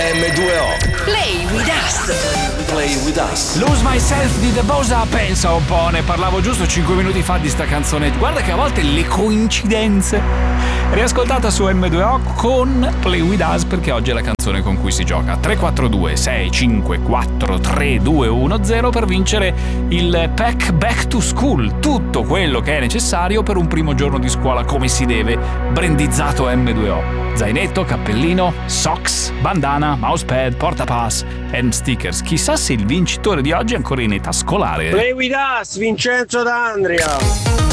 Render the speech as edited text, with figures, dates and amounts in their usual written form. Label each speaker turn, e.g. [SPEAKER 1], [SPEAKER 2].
[SPEAKER 1] M2O.
[SPEAKER 2] Play with us.
[SPEAKER 1] Play with us.
[SPEAKER 3] Lose Myself di The Bosa, pensa un po', ne parlavo giusto 5 minuti fa di sta canzone. Guarda che a volte le coincidenze. Riascoltata su M2O con Play with us, perché oggi è la canzone con cui si gioca. 342 654 3210 per vincere il pack Back to School, tutto quello che è necessario per un primo giorno di scuola come si deve, brandizzato M2O. Zainetto, cappellino, socks, bandana, mousepad, portapass e stickers. Chissà se il vincitore di oggi è ancora in età scolare.
[SPEAKER 4] Play with us, Vincenzo D'Andria.